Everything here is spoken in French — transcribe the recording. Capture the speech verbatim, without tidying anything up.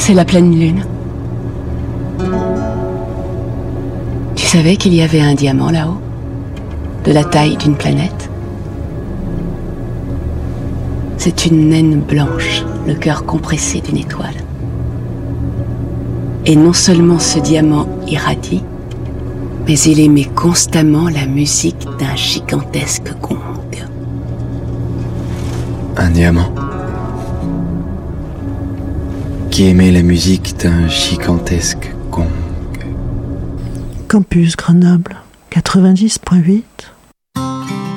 C'est la pleine lune. Tu savais qu'il y avait un diamant là-haut, de la taille d'une planète? C'est une naine blanche, le cœur compressé d'une étoile. Et non seulement ce diamant irradie, mais il émet constamment la musique d'un gigantesque gong. Un diamant qui émet la musique d'un gigantesque gong. Campus Grenoble quatre-vingt-dix point huit